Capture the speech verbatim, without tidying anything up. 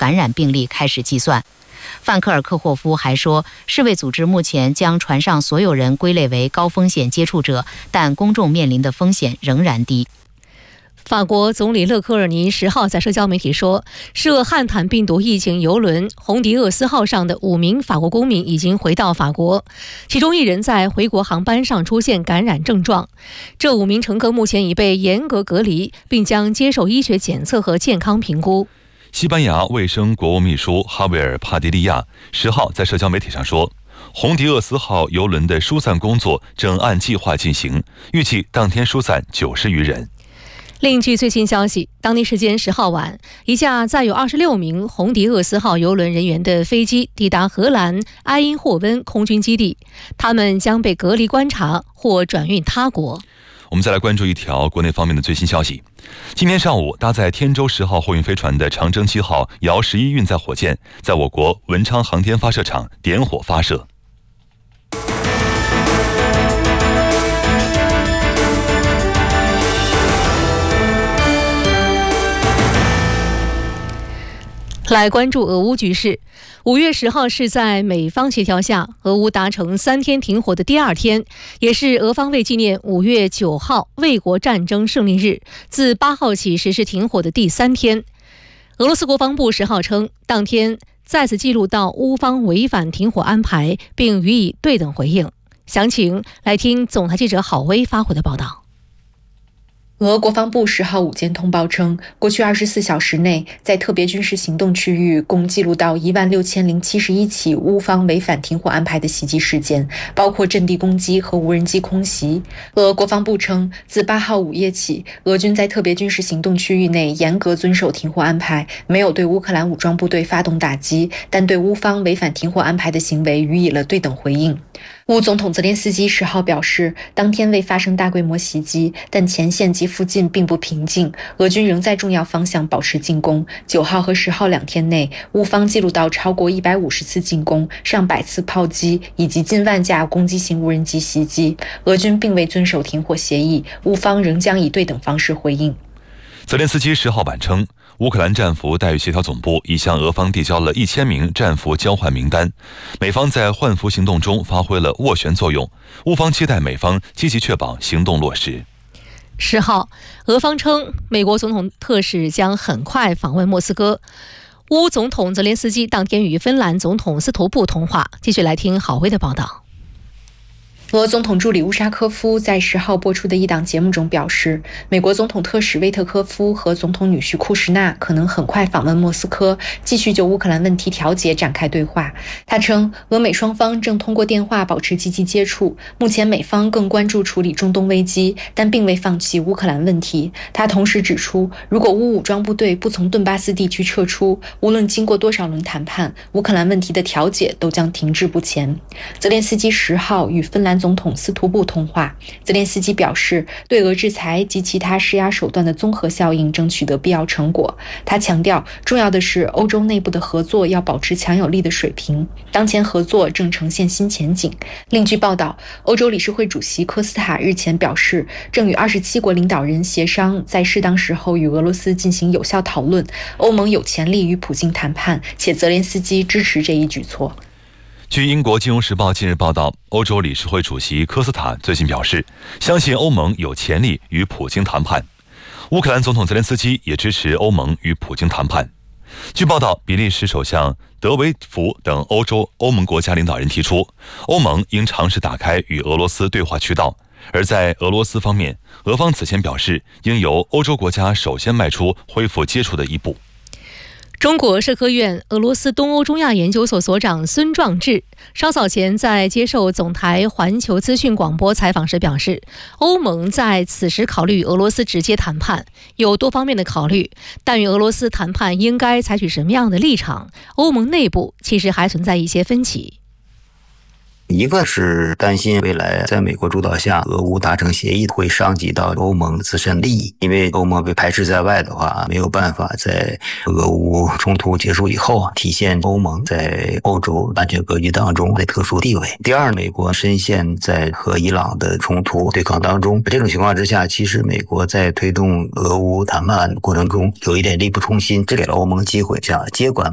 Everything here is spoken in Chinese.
感染病例开始计算。范科尔克霍夫还说，世卫组织目前将船上所有人归类为高风险接触者，但公众面临的风险仍然低。 法国总理勒科尔尼十号在社交媒体说，涉汉坦病毒疫情邮轮红迪厄斯号上的五名法国公民已经回到法国，其中一人在回国航班上出现感染症状。这五名乘客目前已被严格隔离，并将接受医学检测和健康评估。 西班牙卫生国务秘书哈维尔·帕迪利亚十号在社交媒体上说，红迪厄斯号邮轮的疏散工作正按计划进行，预计当天疏散九十余人。 另据最新消息，当地时间十号晚，一架载有二十六名红迪厄斯号邮轮人员的飞机抵达荷兰埃因霍温空军基地，他们将被隔离观察或转运他国。 我们再来关注一条国内方面的最新消息。今天上午，搭载天舟十号货运飞船的长征七号遥十一运载火箭在我国文昌航天发射场点火发射。 来关注俄乌局势。五月十号是在美方协调下，俄乌达成三天停火的第二天，也是俄方为纪念五月九号卫国战争胜利日，自八号起实施停火的第三天。俄罗斯国防部十号称，当天再次记录到乌方违反停火安排，并予以对等回应。详情来听总台记者郝薇发回的报道。 俄国防部十号午间通报称，过去二十四小时内，在特别军事行动区域共记录到一万六千零七十一起乌方违反停火安排的袭击事件，包括阵地攻击和无人机空袭。俄国防部称，自八号午夜起，俄军在特别军事行动区域内严格遵守停火安排，没有对乌克兰武装部队发动打击，但对乌方违反停火安排的行为予以了对等回应。乌总统泽连斯基十号表示，当天未发生大规模袭击，但前线及附近并不平静，俄军仍在重要方向保持进攻。九号和十号两天内，乌方记录到超过一百五十次进攻、上百次炮击以及近万架攻击型无人机袭击。俄军并未遵守停火协议，乌方仍将以对等方式回应。 泽连斯基十号晚称，乌克兰战俘待遇协调总部已向俄方递交了一千名战俘交换名单，美方在换俘行动中发挥了斡旋作用，乌方期待美方积极确保行动落实。 十号，俄方称美国总统特使将很快访问莫斯科。乌总统泽连斯基当天与芬兰总统斯图布通话。继续来听郝薇的报道。 俄总统助理乌沙科夫在十号播出的一档节目中表示，美国总统特使威特科夫和总统女婿库什纳可能很快访问莫斯科，继续就乌克兰问题调解展开对话。他称，俄美双方正通过电话保持积极接触，目前美方更关注处理中东危机，但并未放弃乌克兰问题。他同时指出，如果乌武装部队不从顿巴斯地区撤出，无论经过多少轮谈判，乌克兰问题的调解都将停滞不前。泽连斯基十号与芬兰总统斯图布通话，泽连斯基表示，对俄制裁及其他施压手段的综合效应正取得必要成果。他强调，重要的是欧洲内部的合作要保持强有力的水平，当前合作正呈现新前景。另据报道，欧洲理事会主席科斯塔日前表示，正与二十七国领导人协商，在适当时候与俄罗斯进行有效讨论。欧盟有潜力与普京谈判，且泽连斯基支持这一举措。 据英国金融时报近日报道，欧洲理事会主席科斯塔最近表示，相信欧盟有潜力与普京谈判。乌克兰总统泽连斯基也支持欧盟与普京谈判。据报道，比利时首相德维福等欧洲欧盟国家领导人提出，欧盟应尝试打开与俄罗斯对话渠道。而在俄罗斯方面，俄方此前表示，应由欧洲国家首先迈出恢复接触的一步。 中国社科院俄罗斯东欧中亚研究所所长孙壮志稍早前在接受总台环球资讯广播采访时表示，欧盟在此时考虑与俄罗斯直接谈判，有多方面的考虑，但与俄罗斯谈判应该采取什么样的立场，欧盟内部其实还存在一些分歧。 一个是担心未来在美国主导下俄乌达成协议会伤及到欧盟自身利益，因为欧盟被排斥在外的话，没有办法在俄乌冲突结束以后啊，体现欧盟在欧洲安全格局当中的特殊地位。第二，美国深陷在和伊朗的冲突对抗当中，这种情况之下，其实美国在推动俄乌谈判过程中有一点力不从心，这给了欧盟机会想接管